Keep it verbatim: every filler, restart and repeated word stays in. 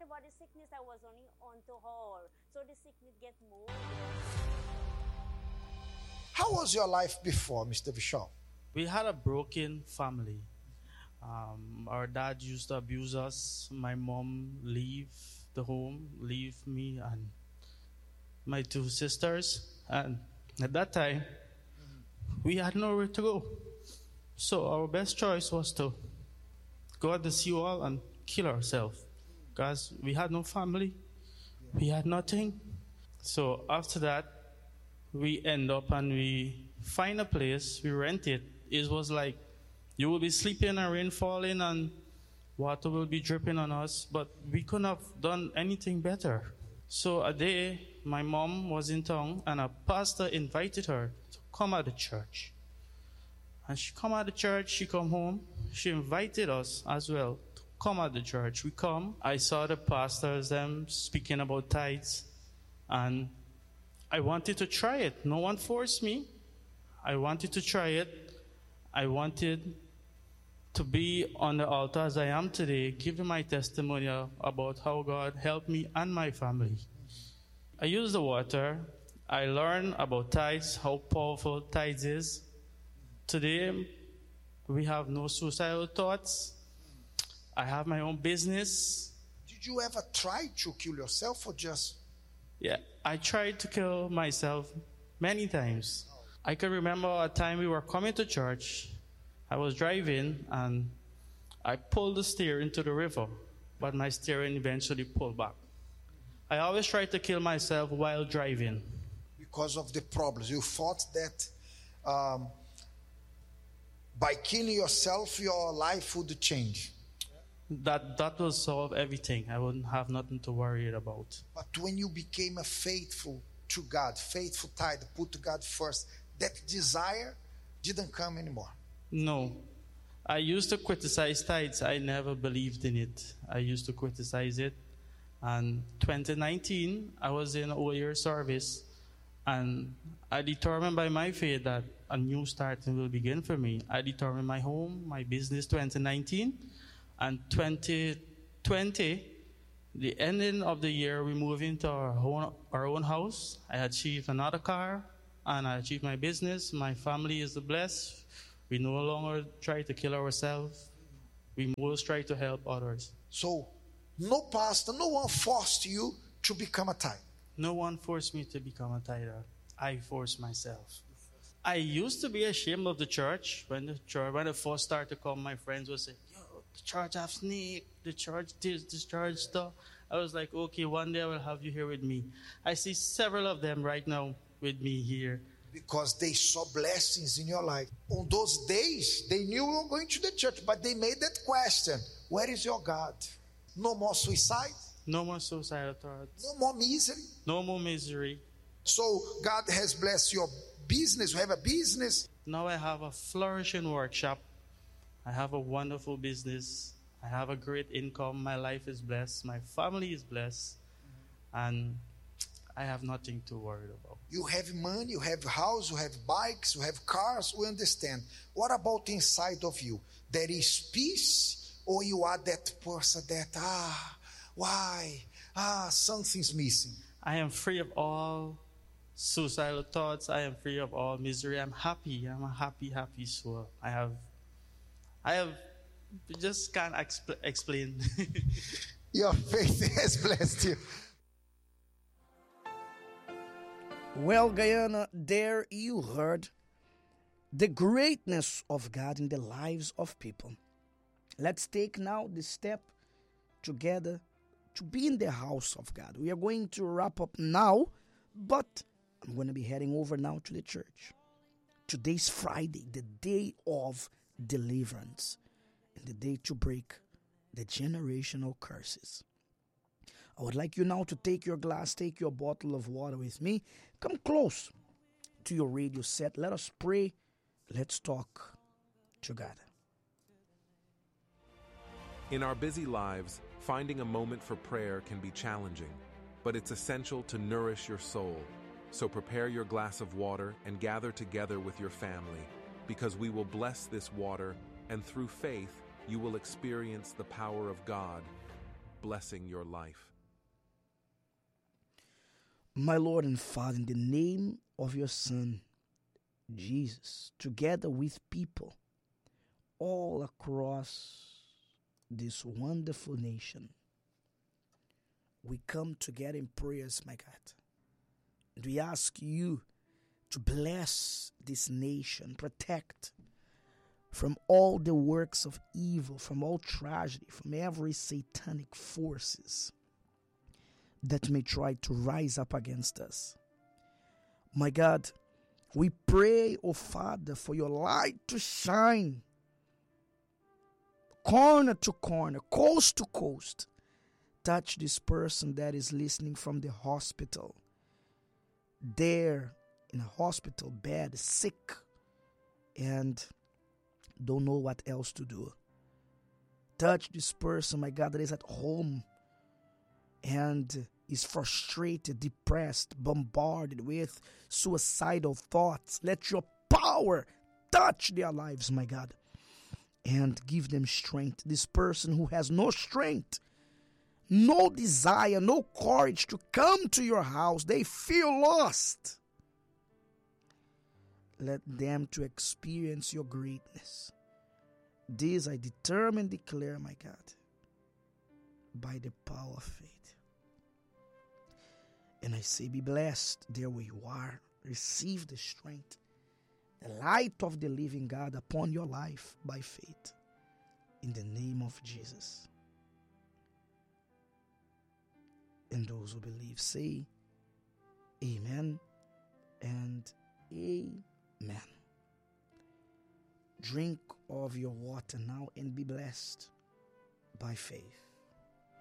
about the sickness that was only onto her. So the sickness get more. How was your life before, Mister Bishop? We had a broken family. Um, our dad used to abuse us. My mom leave the home, leave me and my two sisters. And at that time, we had nowhere to go. So our best choice was to go out to sea wall and kill ourselves. Because we had no family. We had nothing. So after that, we end up and we find a place, we rent it. It was like you will be sleeping and rain falling and water will be dripping on us, but we couldn't have done anything better. So a day, my mom was in town and a pastor invited her to come at the church. And she come at the church, she come home, she invited us as well to come at the church. We come, I saw the pastors, them speaking about tithes, and I wanted to try it. No one forced me. I wanted to try it. I wanted to be on the altar as I am today, giving my testimony about how God helped me and my family. I used the water. I learned about tithes, how powerful tithes is. Today, we have no suicidal thoughts. I have my own business. Did you ever try to kill yourself or just... Yeah, I tried to kill myself many times. I can remember a time we were coming to church. I was driving and I pulled the steering into the river, but my steering eventually pulled back. I always try to kill myself while driving. Because of the problems. You thought that um, by killing yourself, your life would change. That that will solve everything. I wouldn't have nothing to worry about. But when you became a faithful to God, faithful tithe, put God first, that desire didn't come anymore. No. I used to criticize tithes. I never believed in it. I used to criticize it. And twenty nineteen, I was in a whole year service. And I determined by my faith that a new start will begin for me. I determined my home, my business twenty nineteen. And twenty twenty, the ending of the year, we moved into our own, our own house. I achieved another car, and I achieved my business. My family is blessed. We no longer try to kill ourselves. We most try to help others. So, no pastor, no one forced you to become a tithe. No one forced me to become a tither. I forced myself. I used to be ashamed of the church. When the church, when I first started to come, my friends would say, "Yo, the church have snake, the church this, the church stuff." I was like, okay, one day I will have you here with me. I see several of them right now with me here. Because they saw blessings in your life. On those days, they knew you were going to the church, but they made that question, where is your God? No more suicide? No more suicidal thoughts. No more misery? No more misery. So God has blessed your business. You have a business. Now I have a flourishing workshop. I have a wonderful business. I have a great income. My life is blessed. My family is blessed. And I have nothing to worry about. You have money, you have house, you have bikes, you have cars. We understand. What about inside of you? There is peace, or you are that person that, ah, why? Ah, something's missing. I am free of all suicidal thoughts. I am free of all misery. I'm happy. I'm a happy, happy soul. I have, I have, just can't exp- explain. Your faith has blessed you. Well, Guyana, there you heard the greatness of God in the lives of people. Let's take now the step together to be in the house of God. We are going to wrap up now, but I'm going to be heading over now to the church. Today's Friday, the day of deliverance, and the day to break the generational curses. I would like you now to take your glass, take your bottle of water with me. Come close to your radio set. Let us pray. Let's talk together. In our busy lives, finding a moment for prayer can be challenging, but it's essential to nourish your soul. So prepare your glass of water and gather together with your family, because we will bless this water, and through faith, you will experience the power of God. blessing your life. My Lord and Father, in the name of your Son, Jesus, together with people all across this wonderful nation, we come together in prayers, my God. And we ask you to bless this nation, protect from all the works of evil, from all tragedy, from every satanic forces that may try to rise up against us. My God, we pray, oh Father, for your light to shine corner to corner, coast to coast. Touch this person that is listening from the hospital, there in a hospital bed, sick, and don't know what else to do. Touch this person, my God, that is at home and is frustrated, depressed, bombarded with suicidal thoughts. Let your power touch their lives, my God, and give them strength. This person who has no strength, no desire, no courage to come to your house, they feel lost. Let them to experience your greatness. This I determine, declare, my God, by the power of faith. And I say, be blessed there where you are. Receive the strength, the light of the living God upon your life by faith. In the name of Jesus. And those who believe say, amen and amen. Drink of your water now and be blessed by faith.